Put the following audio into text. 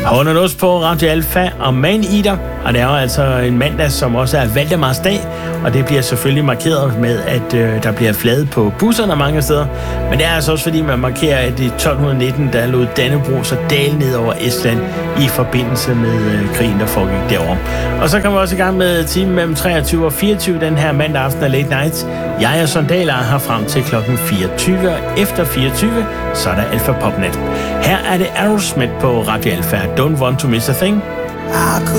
Hornelos på Radio Alfa og Man Eater, og det er jo altså en mandag, som også er Valdemars dag, og det bliver selvfølgelig markeret med, at der bliver flaget på busserne mange steder, men det er altså også fordi, man markerer, at i 1219, der lod Dannebrog så dale ned over Estland i forbindelse med krigen, der foregik derovre. Og så kommer vi også i gang med timen mellem 23 og 24 den her mandag aften af Late Night. Jeg og Sondaler har frem til klokken 24, og efter 24, så er der Alfa Popnet. Her er det Aerosmith på Radio Alfa. Don't want to miss a thing.